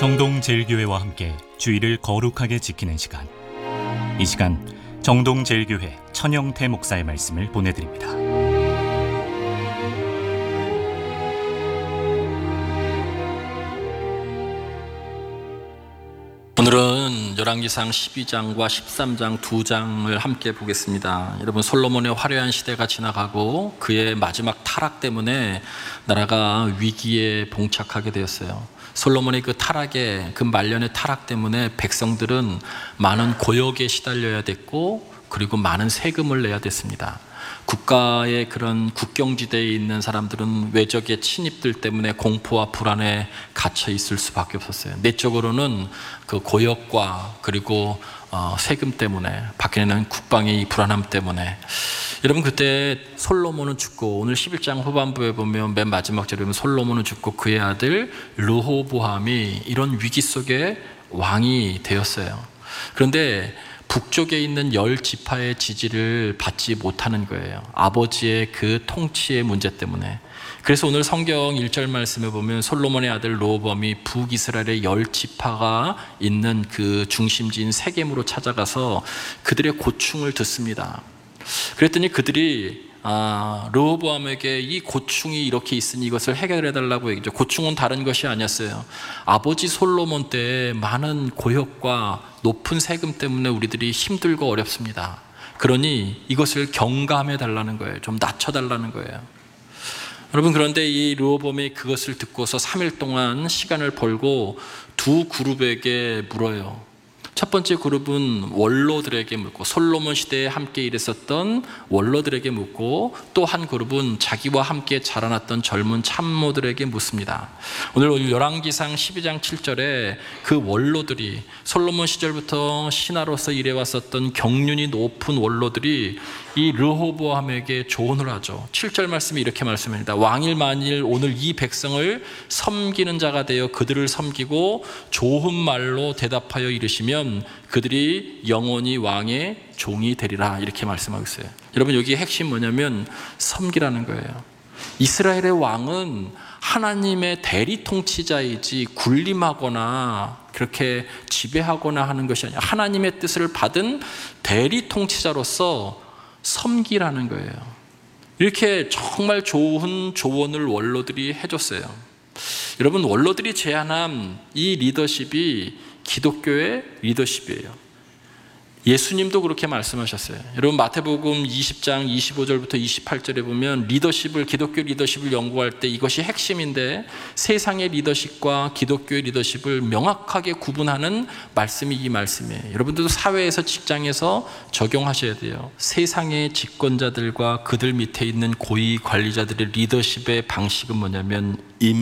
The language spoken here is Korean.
정동제일교회와 함께 주일을 거룩하게 지키는 시간. 이 시간 정동제일교회 천영태 목사의 말씀을 보내드립니다. 오늘은 열왕기상 12장과 13장 두 장을 함께 보겠습니다. 여러분, 솔로몬의 화려한 시대가 지나가고 그의 마지막 타락 때문에 나라가 위기에 봉착하게 되었어요. 솔로몬의 그 타락의 그 말년의 타락 때문에 백성들은 많은 고역에 시달려야 됐고, 그리고 많은 세금을 내야 됐습니다. 국가의 그런 국경지대에 있는 사람들은 외적의 침입들 때문에 공포와 불안에 갇혀 있을 수밖에 없었어요. 내적으로는 그 고역과 그리고 세금 때문에, 밖에는 국방의 불안함 때문에. 여러분, 그때 솔로몬은 죽고, 오늘 11장 후반부에 보면 맨 마지막 절에 보면 솔로몬은 죽고 그의 아들 르호보암이 이런 위기 속에 왕이 되었어요. 그런데 북쪽에 있는 10지파의 지지를 받지 못하는 거예요. 아버지의 그 통치의 문제 때문에. 그래서 오늘 성경 1절 말씀에 보면 솔로몬의 아들 르호보암이 북이스라엘의 10지파가 있는 그 중심지인 세겜으로 찾아가서 그들의 고충을 듣습니다. 그랬더니 그들이 르호보암에게 이 고충이 이렇게 있으니 이것을 해결해 달라고 얘기죠. 고충은 다른 것이 아니었어요. 아버지 솔로몬 때 많은 고역과 높은 세금 때문에 우리들이 힘들고 어렵습니다. 그러니 이것을 경감해 달라는 거예요. 좀 낮춰 달라는 거예요. 여러분, 그런데 이 르호보암이 그것을 듣고서 3일 동안 시간을 벌고 두 그룹에게 물어요. 첫 번째 그룹은 원로들에게 묻고, 솔로몬 시대에 함께 일했었던 원로들에게 묻고, 또 한 그룹은 자기와 함께 자라났던 젊은 참모들에게 묻습니다. 오늘 열왕기상 12장 7절에 그 원로들이, 솔로몬 시절부터 신하로서 일해왔었던 경륜이 높은 원로들이 이 르호보암에게 조언을 하죠. 7절 말씀이 이렇게 말씀합니다. 왕일 만일 오늘 이 백성을 섬기는 자가 되어 그들을 섬기고 좋은 말로 대답하여 이르시면 그들이 영원히 왕의 종이 되리라, 이렇게 말씀하고 있어요. 여러분, 여기 핵심 뭐냐면 섬기라는 거예요. 이스라엘의 왕은 하나님의 대리 통치자이지 군림하거나 그렇게 지배하거나 하는 것이 아니라 하나님의 뜻을 받은 대리 통치자로서 섬기라는 거예요. 이렇게 정말 좋은 조언을 원로들이 해줬어요. 여러분, 원로들이 제안한 이 리더십이 기독교의 리더십이에요. 예수님도 그렇게 말씀하셨어요. 여러분, 마태복음 20장 25절부터 28절에 보면 기독교 리더십을 연구할 때 이것이 핵심인데, 세상의 리더십과 기독교의 리더십을 명확하게 구분하는 말씀이 이 말씀이에요. 여러분들도 사회에서, 직장에서 적용하셔야 돼요. 세상의 집권자들과 그들 밑에 있는 고위 관리자들의 리더십의 방식은 뭐냐면